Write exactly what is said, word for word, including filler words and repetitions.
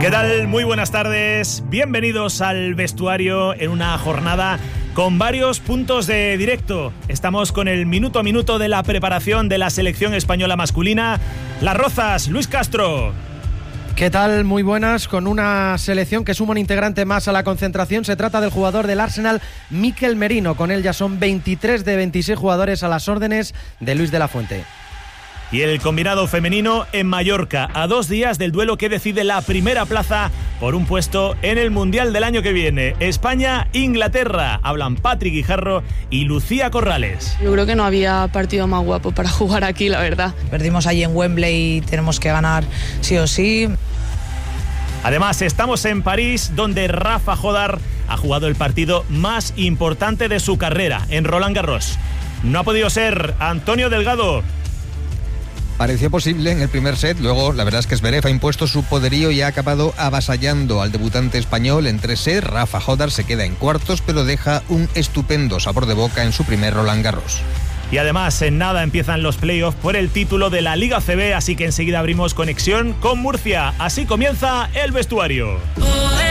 ¿Qué tal? Muy buenas tardes. Bienvenidos al vestuario en una jornada con varios puntos de directo. Estamos con el minuto a minuto de la preparación de la selección española masculina. Las Rozas, Luis Castro. ¿Qué tal? Muy buenas, con una selección que suma un integrante más a la concentración. Se trata del jugador del Arsenal, Mikel Merino. Con él ya son veintitrés de veintiséis jugadores a las órdenes de Luis de la Fuente. Y el combinado femenino en Mallorca, a dos días del duelo que decide la primera plaza por un puesto en el Mundial del año que viene. España-Inglaterra. Hablan Patrick Guijarro y Lucía Corrales. Yo creo que no había partido más guapo para jugar aquí, la verdad. Perdimos allí en Wembley y tenemos que ganar sí o sí. Además, estamos en París, donde Rafa Jodar ha jugado el partido más importante de su carrera, en Roland Garros. No ha podido ser. Antonio Delgado. Pareció posible en el primer set, luego la verdad es que Zverev ha impuesto su poderío y ha acabado avasallando al debutante español en tres sets. Rafa Jodar se queda en cuartos, pero deja un estupendo sabor de boca en su primer Roland Garros. Y además, en nada empiezan los playoffs por el título de la Liga A C B, así que enseguida abrimos conexión con Murcia. Así comienza el vestuario.